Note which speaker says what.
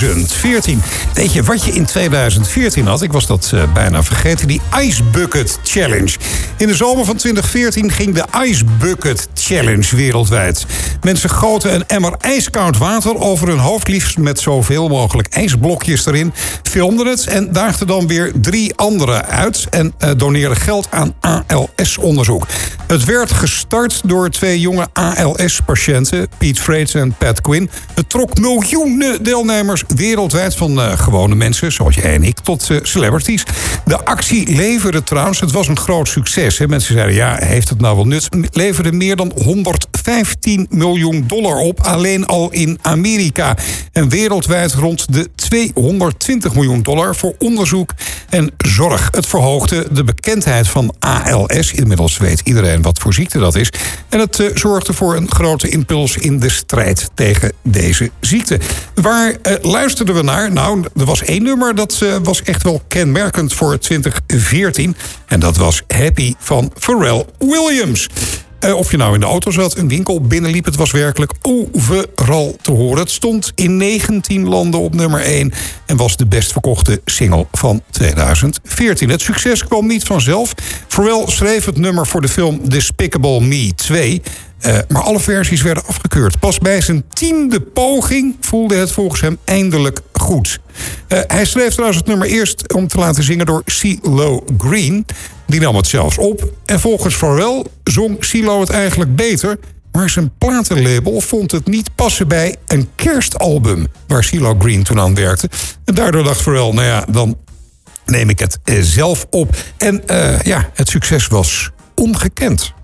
Speaker 1: 2014. Weet je wat je in 2014 had? Ik was dat bijna vergeten. Die Ice Bucket Challenge. In de zomer van 2014 ging de Ice Bucket Challenge wereldwijd. Mensen goten een emmer ijskoud water over hun hoofd, liefst met zoveel mogelijk ijsblokjes erin, filmden het en daagden dan weer 3 anderen uit en doneerden geld aan ALS-onderzoek. Het werd gestart door 2 jonge ALS-patiënten, Pete Frates en Pat Quinn. Het trok miljoenen deelnemers wereldwijd, van gewone mensen zoals jij en ik tot celebrities. De actie leverde trouwens, het was een groot succes. Hè. Mensen zeiden, ja, heeft het nou wel nut? Leverde meer dan $115 miljoen op, alleen al in Amerika. En wereldwijd rond de $220 miljoen voor onderzoek en zorg. Het verhoogde de bekendheid van ALS. Inmiddels weet iedereen wat voor ziekte dat is. En het zorgde voor een grote impuls in de strijd tegen deze ziekte. Waar luisterden we naar? Nou, er was 1 nummer dat was echt wel kenmerkend voor 2014. En dat was Happy van Pharrell Williams. Of je nou in de auto zat, een winkel binnenliep, het was werkelijk overal te horen. Het stond in 19 landen op nummer 1 en was de best verkochte single van 2014. Het succes kwam niet vanzelf. Pharrell schreef het nummer voor de film Despicable Me 2... maar alle versies werden afgekeurd. Pas bij zijn 10e poging voelde het volgens hem eindelijk goed. Hij schreef trouwens het nummer eerst om te laten zingen door CeeLo Green. Die nam het zelfs op. En volgens Pharrell zong CeeLo het eigenlijk beter, maar zijn platenlabel vond het niet passen bij een kerstalbum waar CeeLo Green toen aan werkte. En daardoor dacht Pharrell, nou ja, dan neem ik het zelf op. En het succes was ongekend.